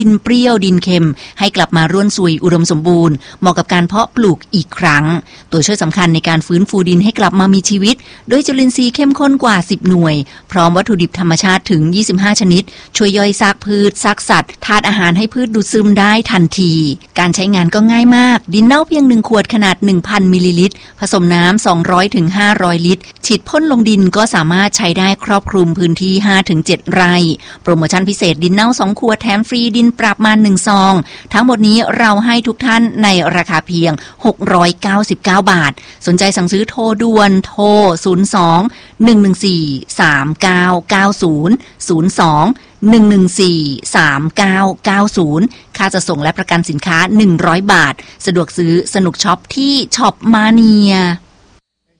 ดินเปรี้ยวดินเค็มให้กลับมาร่วนซุยอุดมสมบูรณ์เหมาะกับการเพาะปลูกอีกครั้งตัวช่วยสำคัญในการฟื้นฟูดินให้กลับมามีชีวิตโดยจุลินทรีย์เข้มข้นกว่า10หน่วยพร้อมวัตถุดิบธรรมชาติถึง25ชนิดช่วยย่อยซากพืชซากสัตว์ธาตุอาหารให้พืชดูดซึมได้ทันทีการใช้งานก็ง่ายมากดินเน่าเพียง1ขวดขนาด 1,000 มิลลิลิตรผสมน้ำ200ถึง500ลิตรฉีดพ่นลงดินก็สามารถใช้ได้ครอบคลุมพื้นที่ 5-7 ไร่โปรโมชั่นพิเศษดินเน่า2ขวดแถมฟรีดินปรับมา1ซองทั้งหมดนี้เราให้ทุกท่านในราคาเพียง699 บาทสนใจสั่งซื้อโทรด่วนโทร02 114 3990 02 114 3990ค่าจะส่งและประกันสินค้า100 บาทสะดวกซื้อสนุกช็อปที่ช็อปมาเนีย